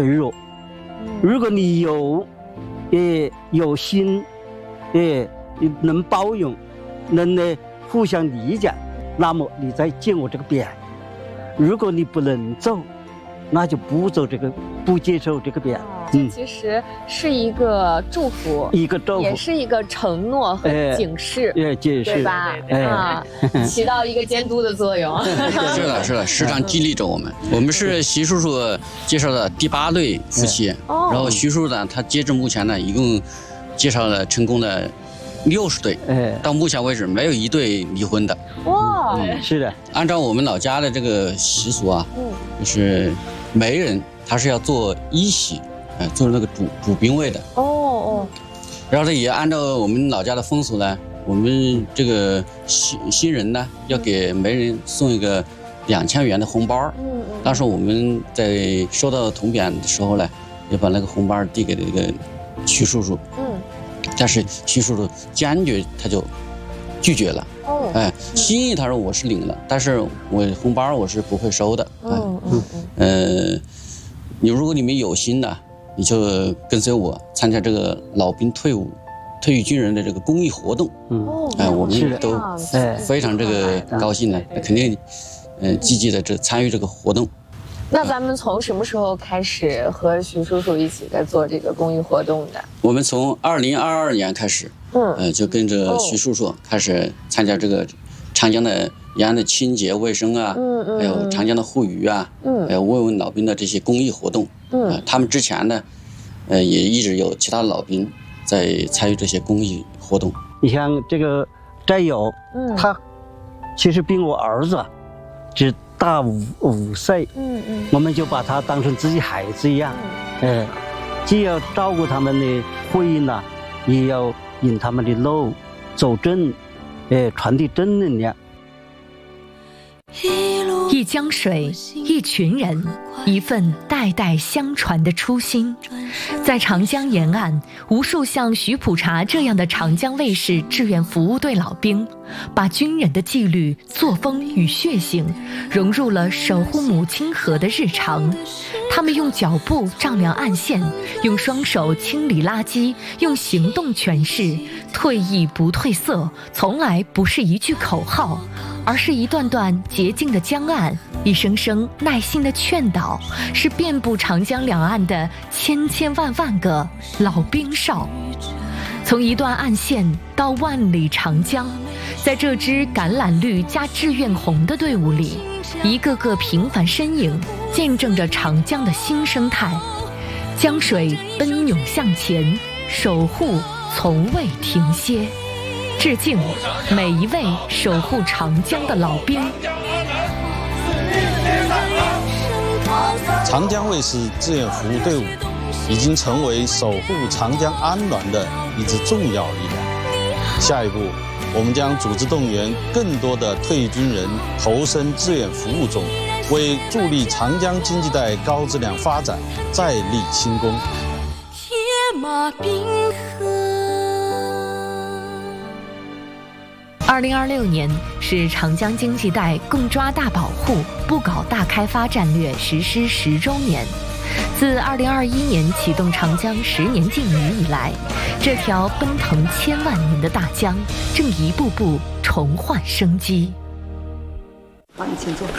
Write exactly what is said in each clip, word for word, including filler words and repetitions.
脆弱。如果你有，也有心，也能包容，能呢互相理解，那么你再进我这个边。如果你不能走，那就不走这个，不接受这个边。 嗯，其实是一个祝福， 一个祝福， 也是一个承诺和警示， 哎，警示， 对吧？ 哎、 啊，起到一个监督的作用。 是的，是的，时常激励着我们。我们是徐叔叔介绍的第八对夫妻， 哦、 然后徐叔叔呢，他截至目前呢，一共介绍了成功的六十对，哎，到目前为止没有一对离婚的。 哇， 嗯，是的。 按照我们老家的这个习俗啊，嗯，就是媒人他是要做一喜。呃，做那个主主宾位的哦哦， 然后呢，也按照我们老家的风俗呢，我们这个新新人呢，要给媒人送一个两千元的红包。嗯嗯。当时我们在收到铜匾的时候呢，也把那个红包递给了这个徐叔叔。嗯。但是徐叔叔坚决他就拒绝了。哦。哎，心意他说我是领了，但是我红包我是不会收的。嗯嗯嗯。呃，你如果你们有心的。你就跟随我参加这个老兵退伍、退役军人的这个公益活动，嗯，哎、呃，我们都非常这个高兴的，肯定，嗯、呃，积极的这参与这个活动。 那咱们从什么时候开始和徐叔叔一起在做这个公益活动的？ 我们从二零二二年开始，嗯，呃，就跟着徐叔叔开始参加这个长江的沿岸的清洁卫生啊，嗯嗯，还有长江的护渔啊，嗯，还有慰问老兵的这些公益活动。嗯、呃，他们之前呢，呃，也一直有其他老兵在参与这些公益活动。 你像这个战友，嗯，他其实比我儿子只大五五岁，嗯嗯，我们就把他当成自己孩子一样，嗯、呃，既要照顾他们的婚姻呢，也要引他们的路走正，呃，传递正能量。 一江水，一群人，一份代代相传的初心。在长江沿岸，无数像徐普查这样的长江卫士志愿服务队老兵，把军人的纪律、作风与血性融入了守护母亲河的日常。他们用脚步丈量岸线，用双手清理垃圾，用行动诠释退役不褪色，从来不是一句口号，而是一段段洁净的江岸，一声声耐心的劝导，是遍布长江两岸的千千万万个老兵少。从一段岸线到万里长江，在这支橄榄绿加志愿红的队伍里，一个个平凡身影见证着长江的新生态。江水奔涌向前，守护从未停歇。致敬每一位守护长江的老兵。 长江卫士志愿服务队伍已经成为守护长江安暖的一支重要力量。下一步，我们将组织动员更多的退役军人投身志愿服务中，为助力长江经济带高质量发展再立新功。 铁马冰河。二零二六年是长江经济带共抓大保护、不搞大开发战略实施十周年。自二零二一年启动长江十年禁渔以来，这条奔腾千万年的大江正一步步重焕生机。 好，你请坐。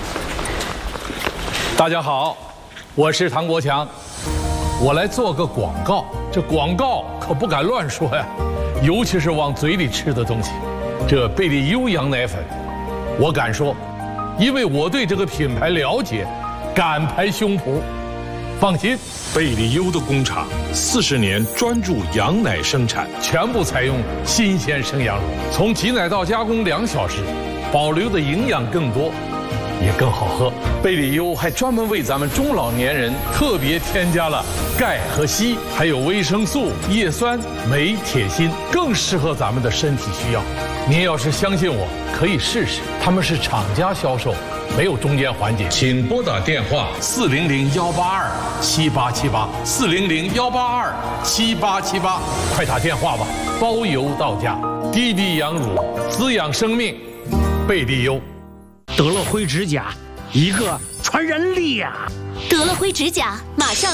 大家好，我是唐国强，我来做个广告。这广告可不敢乱说呀，尤其是往嘴里吃的东西。这贝利优羊奶粉，我敢说，因为我对这个品牌了解，敢拍胸脯。放心， 贝利优的工厂四十年专注羊奶生产， 全部采用新鲜生羊乳，从挤奶到加工两小时，保留的营养更多，也更好喝。贝利优还专门为咱们中老年人特别添加了钙和硒，还有维生素、叶酸、镁、铁、锌，更适合咱们的身体需要。您要是相信我，可以试试。他们是厂家销售，没有中间环节。 请拨打电话四零零幺八二七八七八，四零零幺八二七八七八，快打电话吧，包邮到家。低低羊乳，滋养生命，贝利优。 得了灰指甲，一个传染力呀！ 得了灰指甲，马上